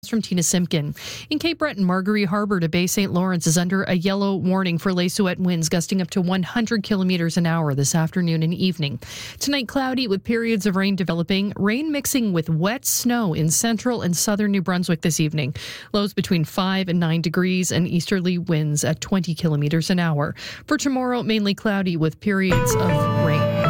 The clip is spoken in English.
From Tina Simpkin. In Cape Breton, Marguerite Harbor to Bay St. Lawrence is under a yellow warning for Lasuet winds gusting up to 100 kilometers an hour this afternoon and evening. Tonight, cloudy with periods of rain developing, rain mixing with wet snow in central and southern New Brunswick this evening. Lows between 5 and 9 degrees and easterly winds at 20 kilometers an hour. For tomorrow, mainly cloudy with periods of rain.